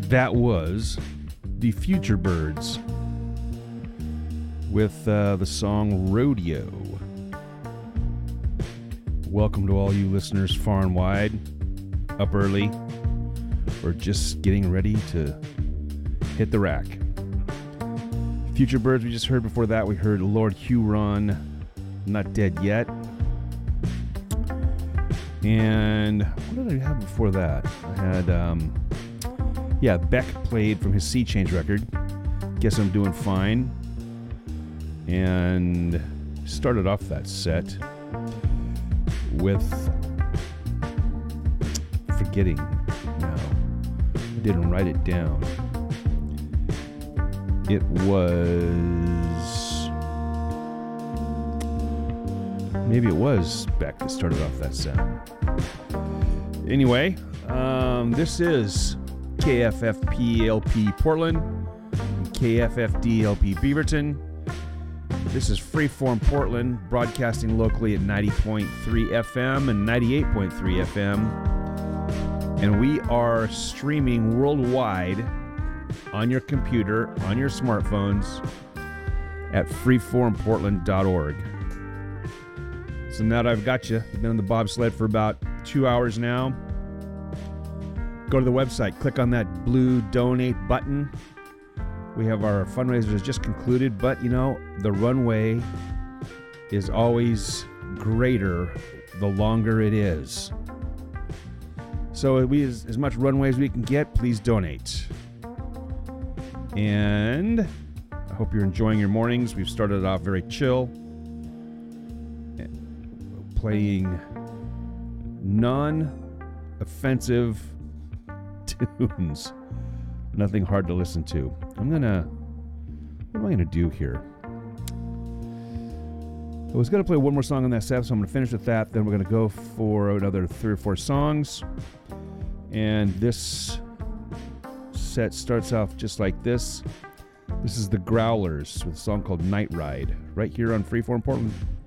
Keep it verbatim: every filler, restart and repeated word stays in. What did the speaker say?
That was the Future Birds with uh, the song Rodeo. Welcome to all you listeners far and wide, up early, or just getting ready to hit the rack. Future Birds we just heard. Before that we heard Lord Huron, Not Dead Yet. And what did I have before that? I had, um, yeah, Beck played from his Sea Change record, Guess I'm Doing Fine. And started off that set with Forgetting. No, I didn't write it down. It was... Maybe it was Beck that started off that set. Anyway, um, this is K F F P L P Portland, and K F F D L P Beaverton. This is Freeform Portland, broadcasting locally at ninety point three F M and ninety-eight point three F M. And we are streaming worldwide on your computer, on your smartphones, at freeform portland dot org. So now that I've got you, I've been on the bobsled for about two hours now. Go to the website, click on that blue donate button. We have our fundraisers just concluded, but you know, the runway is always greater the longer it is. So we, as, as much runway as we can get, please donate. And I hope you're enjoying your mornings. We've started off very chill, playing non-offensive tunes. Nothing hard to listen to. I'm gonna, what am I gonna do here? I was gonna play one more song on that set, so I'm gonna finish with that. Then we're gonna go for another three or four songs. And this set starts off just like this. This is the Growlers with a song called Night Ride, right here on Freeform Portland.